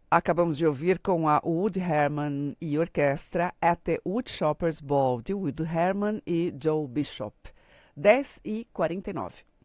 Acabamos de ouvir com a Woody Herman e orquestra At the Woodshopper's Ball, de Woody Herman e Joe Bishop. 10h49.